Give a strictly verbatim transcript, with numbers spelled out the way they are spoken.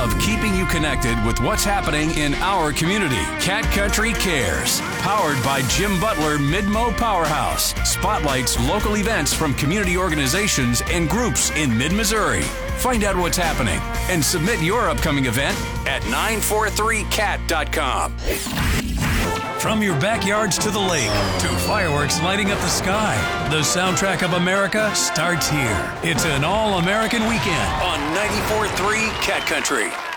love keeping you connected with what's happening in our community. Cat Country Cares, powered by Jim Butler Mid-Mo Powerhouse, spotlights local events from community organizations and groups in mid-Missouri. Find out what's happening and submit your upcoming event at nine four three cat dot com. From your backyards to the lake, to fireworks lighting up the sky, the soundtrack of America starts here. It's an all-American weekend on ninety-four point three Cat Country.